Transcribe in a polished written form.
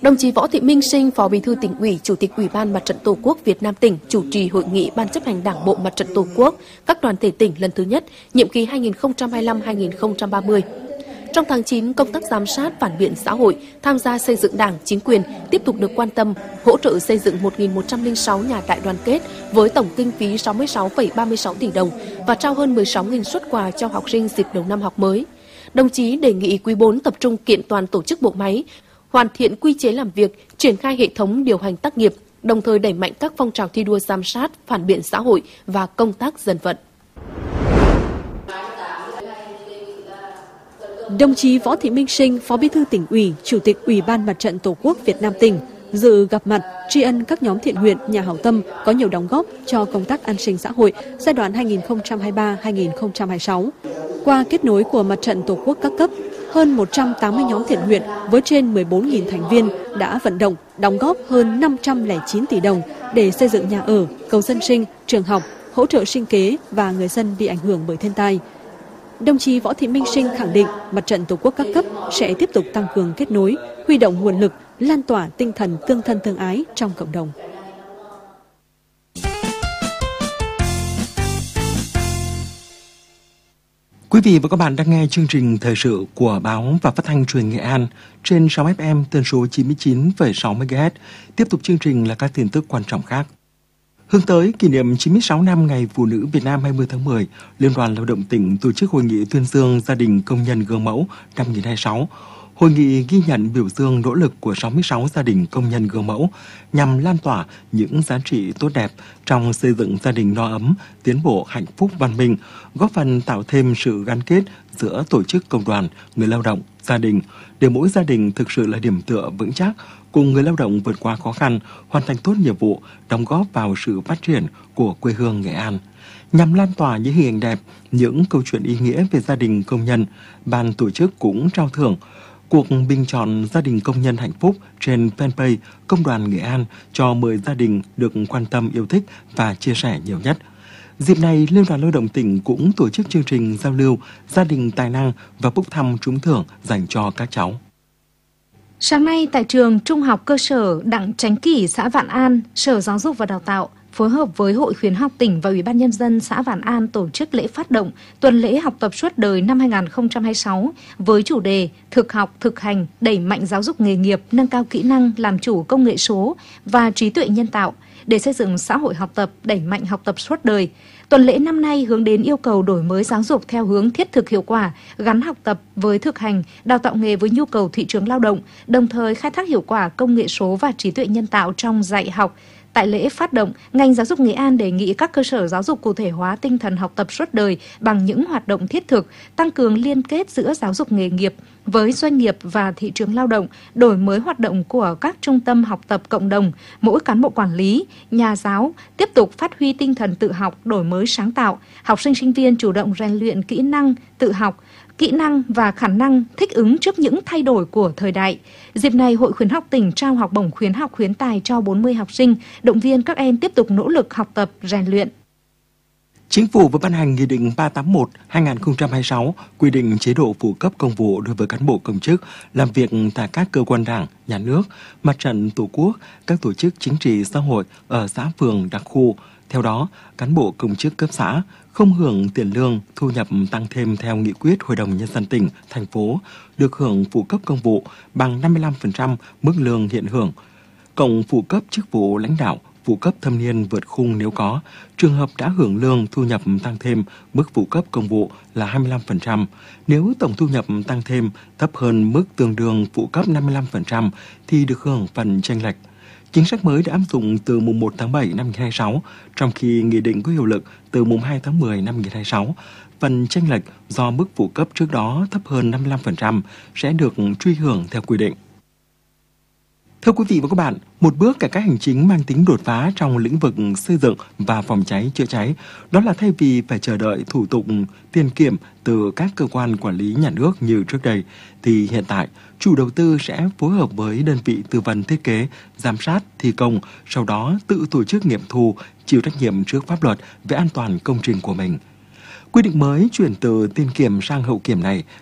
Đồng chí Võ Thị Minh Sinh, Phó Bí thư Tỉnh ủy, Chủ tịch Ủy ban Mặt trận Tổ quốc Việt Nam tỉnh chủ trì hội nghị Ban chấp hành Đảng bộ Mặt trận Tổ quốc các đoàn thể tỉnh lần thứ nhất, nhiệm kỳ 2025-2030. Trong tháng 9, công tác giám sát, phản biện xã hội, tham gia xây dựng Đảng, chính quyền tiếp tục được quan tâm, hỗ trợ xây dựng 1.106 nhà đại đoàn kết với tổng kinh phí 66,36 tỷ đồng và trao hơn 16.000 suất quà cho học sinh dịp đầu năm học mới. Đồng chí đề nghị quý 4 tập trung kiện toàn tổ chức bộ máy, hoàn thiện quy chế làm việc, triển khai hệ thống điều hành tác nghiệp, đồng thời đẩy mạnh các phong trào thi đua giám sát, phản biện xã hội và công tác dân vận. Đồng chí Võ Thị Minh Sinh, Phó Bí thư Tỉnh ủy, Chủ tịch Ủy ban Mặt trận Tổ quốc Việt Nam tỉnh dự gặp mặt tri ân các nhóm thiện nguyện, nhà hảo tâm có nhiều đóng góp cho công tác an sinh xã hội giai đoạn 2023-2026. Qua kết nối của Mặt trận Tổ quốc các cấp, hơn 180 nhóm thiện nguyện với trên 14.000 thành viên đã vận động đóng góp hơn 509 tỷ đồng để xây dựng nhà ở, cầu dân sinh, trường học, hỗ trợ sinh kế và người dân bị ảnh hưởng bởi thiên tai. Đồng chí Võ Thị Minh Sinh khẳng định Mặt trận Tổ quốc các cấp sẽ tiếp tục tăng cường kết nối, huy động nguồn lực, lan tỏa tinh thần tương thân tương ái trong cộng đồng. Quý vị và các bạn đang nghe chương trình thời sự của Báo và Phát thanh Truyền hình Nghệ An trên 6 FM tần số 99,6 MHz. Tiếp tục chương trình là các tin tức quan trọng khác. Hướng tới kỷ niệm 96 năm Ngày Phụ nữ Việt Nam 20 tháng 10, Liên đoàn Lao động tỉnh tổ chức hội nghị tuyên dương gia đình công nhân gương mẫu năm 2026. Hội nghị ghi nhận biểu dương nỗ lực của 66 gia đình công nhân gương mẫu nhằm lan tỏa những giá trị tốt đẹp trong xây dựng gia đình no ấm, tiến bộ hạnh phúc văn minh, góp phần tạo thêm sự gắn kết giữa tổ chức công đoàn, người lao động, gia đình, để mỗi gia đình thực sự là điểm tựa vững chắc, cùng người lao động vượt qua khó khăn, hoàn thành tốt nhiệm vụ, đóng góp vào sự phát triển của quê hương Nghệ An. Nhằm lan tỏa những hình ảnh đẹp, những câu chuyện ý nghĩa về gia đình công nhân, ban tổ chức cũng trao thưởng cuộc bình chọn gia đình công nhân hạnh phúc trên fanpage Công đoàn Nghệ An cho 10 gia đình được quan tâm, yêu thích và chia sẻ nhiều nhất. Dịp này, Liên đoàn Lao động tỉnh cũng tổ chức chương trình giao lưu gia đình tài năng và bốc thăm trúng thưởng dành cho các cháu. Sáng nay tại trường Trung học cơ sở Đặng Chánh Kỷ, xã Vạn An, Sở Giáo dục và Đào tạo phối hợp với Hội Khuyến học tỉnh và Ủy ban Nhân dân xã Vạn An tổ chức lễ phát động tuần lễ học tập suốt đời năm 2026 với chủ đề Thực học, thực hành, đẩy mạnh giáo dục nghề nghiệp, nâng cao kỹ năng làm chủ công nghệ số và trí tuệ nhân tạo để xây dựng xã hội học tập, đẩy mạnh học tập suốt đời. Tuần lễ năm nay hướng đến yêu cầu đổi mới giáo dục theo hướng thiết thực hiệu quả, gắn học tập với thực hành, đào tạo nghề với nhu cầu thị trường lao động, đồng thời khai thác hiệu quả công nghệ số và trí tuệ nhân tạo trong dạy học. Tại lễ phát động, ngành giáo dục Nghệ An đề nghị các cơ sở giáo dục cụ thể hóa tinh thần học tập suốt đời bằng những hoạt động thiết thực, tăng cường liên kết giữa giáo dục nghề nghiệp với doanh nghiệp và thị trường lao động, đổi mới hoạt động của các trung tâm học tập cộng đồng, mỗi cán bộ quản lý, nhà giáo tiếp tục phát huy tinh thần tự học, đổi mới sáng tạo, học sinh sinh viên chủ động rèn luyện kỹ năng tự học, kỹ năng và khả năng thích ứng trước những thay đổi của thời đại. Dịp này, Hội Khuyến học tỉnh trao học bổng khuyến học khuyến tài cho 40 học sinh, động viên các em tiếp tục nỗ lực học tập, rèn luyện. Chính phủ vừa ban hành Nghị định 381/2026 quy định chế độ phụ cấp công vụ đối với cán bộ công chức làm việc tại các cơ quan đảng, nhà nước, mặt trận tổ quốc, các tổ chức chính trị xã hội ở xã phường đặc khu. Theo đó, cán bộ công chức cấp xã không hưởng tiền lương, thu nhập tăng thêm theo nghị quyết Hội đồng Nhân dân tỉnh, thành phố được hưởng phụ cấp công vụ bằng 55% mức lương hiện hưởng, cộng phụ cấp chức vụ lãnh đạo, phụ cấp thâm niên vượt khung nếu có. Trường hợp đã hưởng lương thu nhập tăng thêm, mức phụ cấp công vụ là 25%. Nếu tổng thu nhập tăng thêm thấp hơn mức tương đương phụ cấp 55% thì được hưởng phần chênh lệch. Chính sách mới đã áp dụng từ mùng 1 tháng 7 năm 2026, trong khi nghị định có hiệu lực từ mùng 2 tháng 10 năm 2026. Phần chênh lệch do mức phụ cấp trước đó thấp hơn 55% sẽ được truy hưởng theo quy định. Thưa quý vị và các bạn, một bước cải cách hành chính mang tính đột phá trong lĩnh vực xây dựng và phòng cháy chữa cháy, đó là thay vì phải chờ đợi thủ tục tiền kiểm từ các cơ quan quản lý nhà nước như trước đây, thì hiện tại chủ đầu tư sẽ phối hợp với đơn vị tư vấn thiết kế, giám sát, thi công, sau đó tự tổ chức nghiệm thu, chịu trách nhiệm trước pháp luật về an toàn công trình của mình. Quy định mới chuyển từ tiền kiểm sang hậu kiểm này